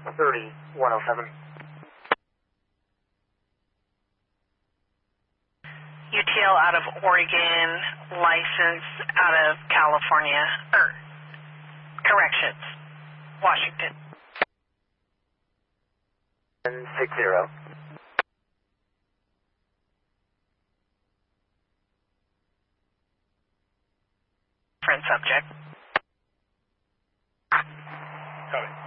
30-107. UTL out of Oregon, license out of California, or corrections, Washington. 60. Friend subject. Copy.